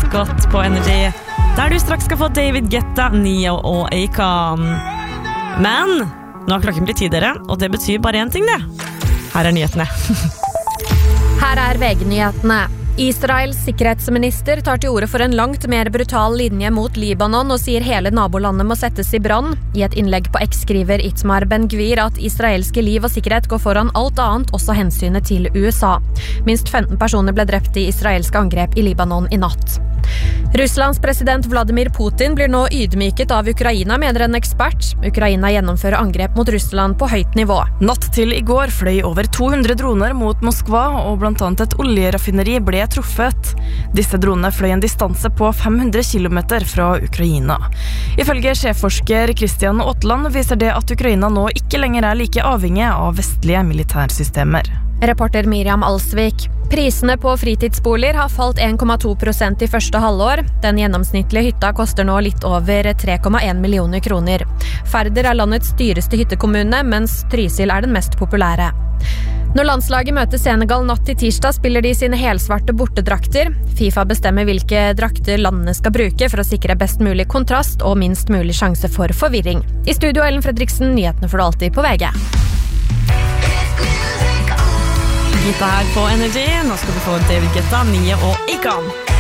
godt på Energy, der du straks skal få David Guetta, Nio og Akon. Men nå har klokken blitt 10, dere, og det betyr bare en ting det. Her nyhetene. Her VG-nyhetene. Israels sikkerhetsminister tar til orde for en langt mer brutal linje mot Libanon og sier hele nabolandet må settes i brann. I et innlegg på X skriver Itamar Ben-Gvir at israelske liv og sikkerhet går foran alt annet, også hensynet til USA. Minst 15 personer ble drept i israelske angrep i Libanon i natt. Russlands president Vladimir Putin blir nå ydmyket av Ukraina, mener en ekspert. Ukraina gjennomfører angrep mot Russland på høyt nivå. Natt til i går fløy over 200 droner mot Moskva, og blant annet et oljeraffineri ble truffet. Disse dronene fløy en distanse på 500 kilometer fra Ukraina. Ifølge sjefforsker Christian Aatland viser det at Ukraina nå ikke lenger er like avhengig av vestlige militærsystemer. Reporter Miriam Alsvik. Prisene på fritidsboliger har falt 1,2% i første halvår. Den gjennomsnittlige hytta koster nå litt over 3,1 millioner kroner. Færder er landets dyreste hyttekommune, mens Trysil er den mest populære. Når landslaget møter Senegal natt til tirsdag, spiller de sine helsvarte bortedrakter. FIFA bestemmer hvilke drakter landene skal bruke for å sikre best mulig kontrast og minst mulig sjanse for forvirring. I studio Ellen Fredriksen, nyhetene får du alltid på VG. Gitta her på Energy. Nå skal du få David Guetta, Nio og Akon.